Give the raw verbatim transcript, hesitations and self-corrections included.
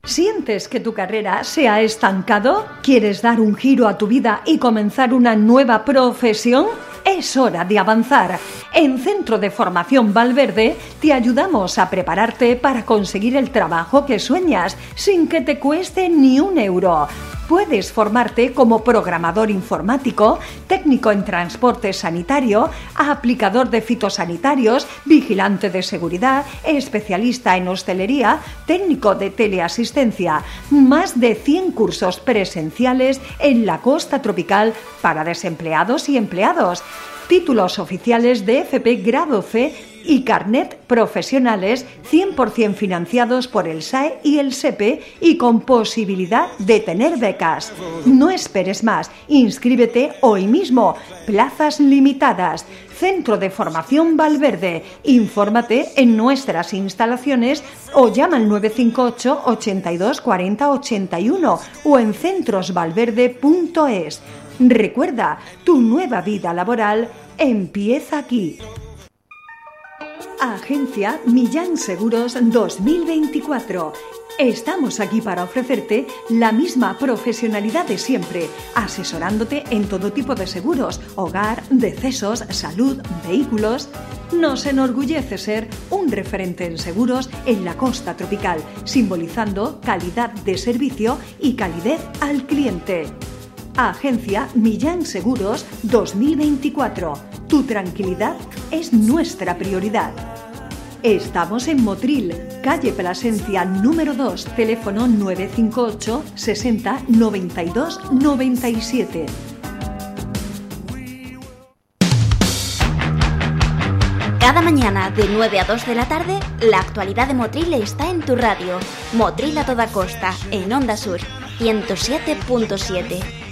¿Sientes que tu carrera se ha estancado? ¿Quieres dar un giro a tu vida y comenzar una nueva profesión? Es hora de avanzar. En Centro de Formación Valverde te ayudamos a prepararte para conseguir el trabajo que sueñas sin que te cueste ni un euro. Puedes formarte como programador informático, técnico en transporte sanitario, aplicador de fitosanitarios, vigilante de seguridad, especialista en hostelería, técnico de teleasistencia. Más de cien cursos presenciales en la costa tropical para desempleados y empleados. Títulos oficiales de F P Grado C y carnet profesionales cien por ciento financiados por el S A E y el S E P E y con posibilidad de tener becas. No esperes más, inscríbete hoy mismo. Plazas limitadas. Centro de Formación Valverde. Infórmate en nuestras instalaciones o llama al nueve cinco ocho, ochenta y dos, cuarenta, ochenta y uno o en centros valverde punto es. Recuerda, tu nueva vida laboral empieza aquí. Agencia Millán Seguros dos mil veinticuatro. Estamos aquí para ofrecerte la misma profesionalidad de siempre, asesorándote en todo tipo de seguros, hogar, decesos, salud, vehículos. Nos enorgullece ser un referente en seguros en la costa tropical, simbolizando calidad de servicio y calidez al cliente. Agencia Millán Seguros dos mil veinticuatro. Tu tranquilidad es nuestra prioridad. Estamos en Motril, calle Plasencia número dos, teléfono nueve cinco ocho, sesenta, noventa y dos, noventa y siete. Cada mañana de nueve a dos de la tarde, la actualidad de Motril está en tu radio. Motril a toda costa, en Onda Sur, ciento siete punto siete.